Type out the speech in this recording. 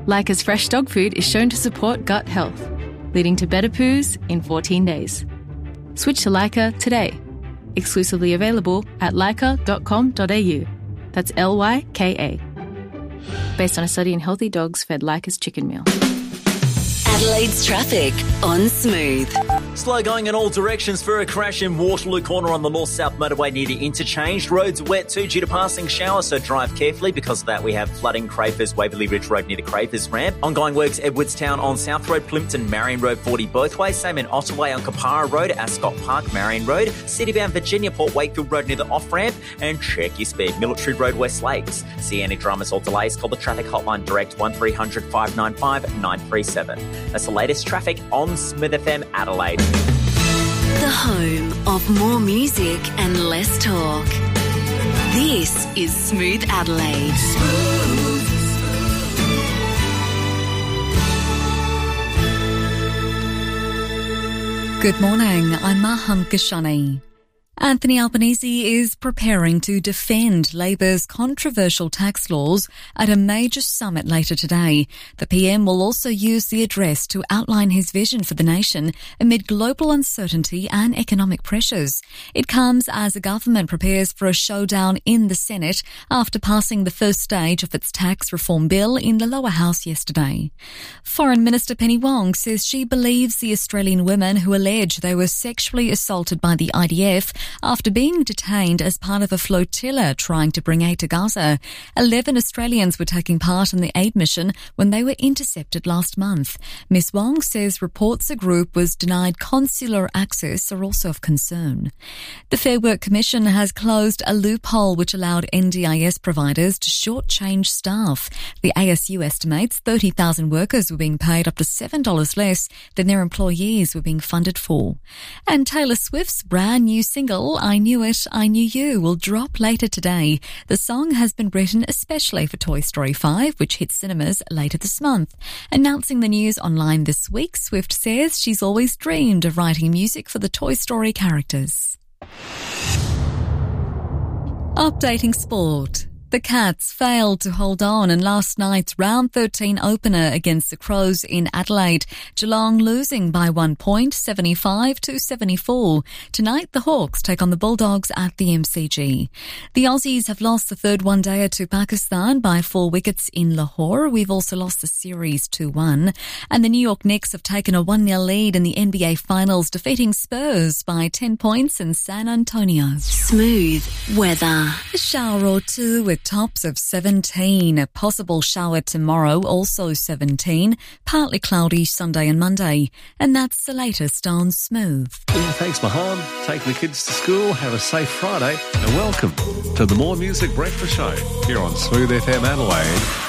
Leica's fresh dog food is shown to support gut health, leading to better poos in 14 days. Switch to Leica today. Exclusively available at leica.com.au. That's Lyka. Based on a study in healthy dogs fed Leica's chicken meal. Adelaide's traffic on Smooth. Slow going in all directions for a crash in Waterloo Corner on the north-south motorway near the interchange. Roads wet too due to passing showers, so drive carefully. Because of that, we have flooding Crafers, Waverley Ridge Road near the Crafers ramp. Ongoing works Edwardstown on South Road, Plimpton, Marion Road 40 both ways. Same in Ottaway on Kapara Road, Ascot Park, Marion Road. Citybound Virginia, Port Wakefield Road near the off-ramp. And check your speed, Military Road, West Lakes. See any dramas or delays, call the traffic hotline direct 1300 595 937. That's the latest traffic on Smooth FM Adelaide. The home of more music and less talk. This is Smooth Adelaide. Good morning, I'm Maham Kashani. Anthony Albanese is preparing to defend Labor's controversial tax laws at a major summit later today. The PM will also use the address to outline his vision for the nation amid global uncertainty and economic pressures. It comes as the government prepares for a showdown in the Senate after passing the first stage of its tax reform bill in the lower house yesterday. Foreign Minister Penny Wong says she believes the Australian women who allege they were sexually assaulted by the IDF after being detained as part of a flotilla trying to bring aid to Gaza. 11 Australians were taking part in the aid mission when they were intercepted last month. Ms Wong says reports the group was denied consular access are also of concern. The Fair Work Commission has closed a loophole which allowed NDIS providers to shortchange staff. The ASU estimates 30,000 workers were being paid up to $7 less than their employees were being funded for. And Taylor Swift's brand new single, I Knew It, I Knew You, will drop later today. The song has been written especially for Toy Story 5, which hits cinemas later this month. Announcing the news online this week, Swift says she's always dreamed of writing music for the Toy Story characters. Updating sport. The Cats failed to hold on in last night's round 13 opener against the Crows in Adelaide. Geelong losing by 1 point, 75-74. Tonight, the Hawks take on the Bulldogs at the MCG. The Aussies have lost the third one-dayer to Pakistan by 4 wickets in Lahore. We've also lost the series 2-1. And the New York Knicks have taken a 1-0 lead in the NBA Finals, defeating Spurs by 10 points in San Antonio. Smooth weather. A shower or two with tops of 17. A possible shower tomorrow, also 17. Partly cloudy Sunday and Monday. And that's the latest on Smooth. Yeah, thanks, Maham. Take the kids to school, have a safe Friday, and welcome to the More Music Breakfast Show here on Smooth FM Adelaide.